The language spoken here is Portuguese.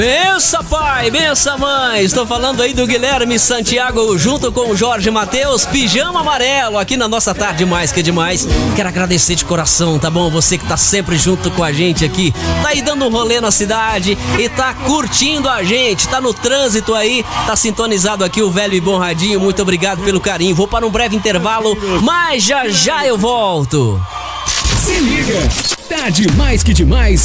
Bença, pai, bença, mãe. Estou falando aí do Guilherme Santiago junto com o Jorge Matheus, Pijama Amarelo, aqui na nossa Tarde Mais Que Demais. Quero agradecer de coração, tá bom? Você que tá sempre junto com a gente aqui, tá aí dando um rolê na cidade e tá curtindo a gente, tá no trânsito aí, tá sintonizado aqui o velho e bom radinho. Muito obrigado pelo carinho. Vou para um breve intervalo, mas já já eu volto. Se liga, Tarde Mais Que Demais.